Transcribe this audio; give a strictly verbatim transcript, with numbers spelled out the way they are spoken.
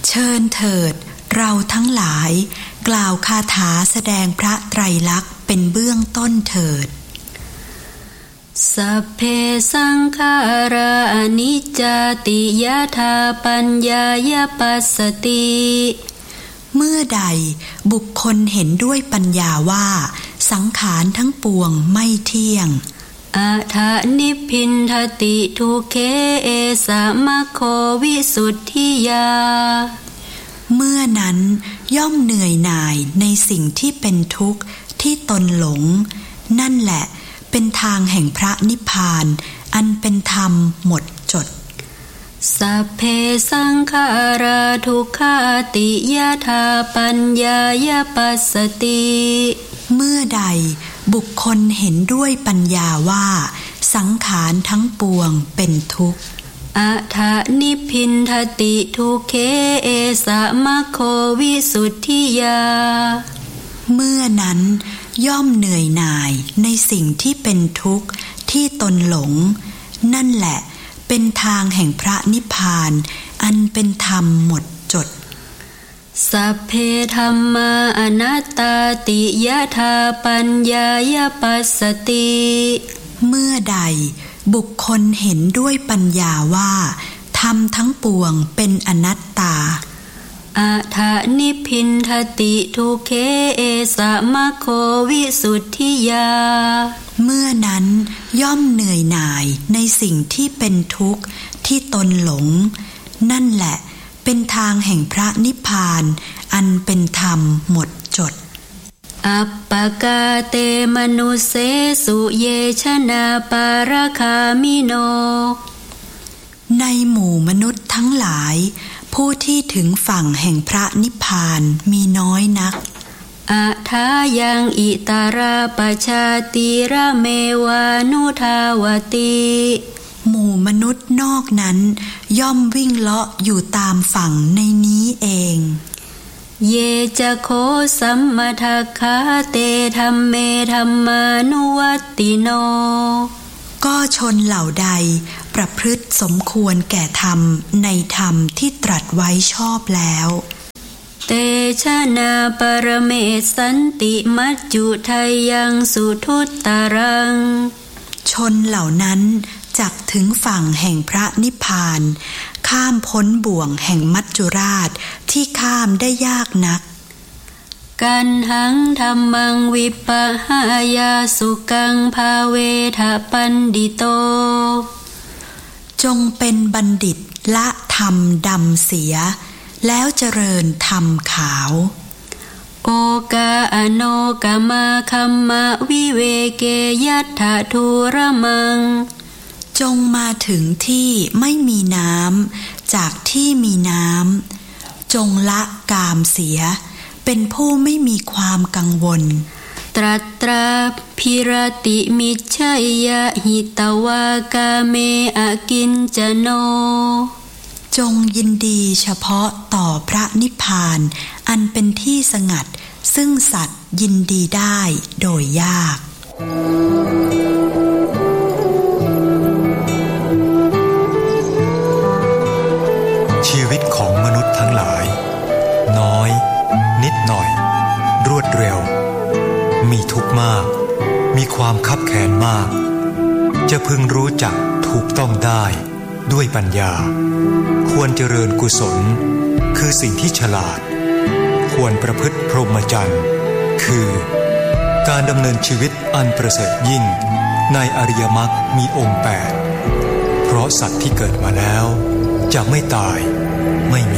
เชิญเถิดเราทั้งหลายกล่าวคาถาแสดงพระไตรลักษณ์เป็นเบื้องต้นเถิดสัพเพสังขาราอนิจจติยถาปัญญายปัสสติเมื่อใดบุคคลเห็นด้วยปัญญาว่าสังขารทั้งปวงไม่เที่ยงอัฏฐนิพพินทติทุกเขเอสะมะโควิสุทธิยาเมื่อนั้นย่อมเหนื่อยหน่ายในสิ่งที่เป็นทุกข์ที่ตนหลงนั่นแหละเป็นทางแห่งพระนิพพานอันเป็นธรรมหมดจดสัพเพสังขาราทุกขาติยถาปัญญายปัสสติเมื่อใดบุคคลเห็นด้วยปัญญาว่าสังขารทั้งปวงเป็นทุกข์อัฏฐนิพพินทติทุกเขเอสะมะโควิสุทธิยาเมื่อนั้นย่อมเหนื่อยหน่ายในสิ่งที่เป็นทุกข์ที่ตนหลงนั่นแหละเป็นทางแห่งพระนิพพานอันเป็นธรรมหมดจดสัพเพธัมมาอนัตตาติยถาปัญญายปัสสติเมื่อใดบุคคลเห็นด้วยปัญญาว่าธรรมทั้งปวงเป็นอนัตตาอัฏฐนิพพินทติทุกเขเอสะมะโควิสุทธิยาเมื่อนั้นย่อมเหนื่อยหน่ายในสิ่งที่เป็นทุกข์ที่ตนหลงนั่นแหละเป็นทางแห่งพระนิพพานอันเป็นธรรมหมดจดอัปปกาเตมนุเสสุเยชนาปาราคามิโนในหมู่มนุษย์ทั้งหลายผู้ที่ถึงฝั่งแห่งพระนิพพานมีน้อยนักอะทายังอิตาราปชาติระเมวานุทาวติหมู่มนุษย์นอกนั้นย่อมวิ่งเลาะอยู่ตามฝั่งในนี้เองเยจะโคสัมมาทัคคาเตธัมเมธัมมานุวัตติโนก็ชนเหล่าใดประพฤติสมควรแก่ธรรมในธรรมที่ตรัสไว้ชอบแล้วเตชะนาปรเมสันติมัจจุทัยยังสุทุตตรังชนเหล่านั้นจักถึงฝั่งแห่งพระนิพพานข้ามพ้นบ่วงแห่งมัจจุราชที่ข้ามได้ยากนักกันหังธัมมังวิปปหายาสุกังภาเวทะปันดิโตจงเป็นบัณฑิตละธรรมดำเสียแล้วเจริญธรรมขาวโอกาอโนกามาคัมมะวิเวเกยัตถะทูระมังจงมาถึงที่ไม่มีน้ำจากที่มีน้ำจงละกามเสียเป็นผู้ไม่มีความกังวลตรัตตราภิรติมิจฉยะหิตวากาเมอกินจโนจงยินดีเฉพาะต่อพระนิพพานอันเป็นที่สงัดซึ่งสัตว์ยินดีได้โดยยากชีวิตของมนุษย์ทั้งหลายน้อยนิดหน่อยรวดเร็วมีทุกข์มากมีความคับแค้นมากจะพึงรู้จักถูกต้องได้ด้วยปัญญาควรเจริญกุศลคือสิ่งที่ฉลาดควรประพฤติพรหมจรรย์คือการดำเนินชีวิตอันประเสริฐยิ่งในอริยมรรคมีองค์แปดเพราะสัตว์ที่เกิดมาแล้วจะไม่ตายไม่มี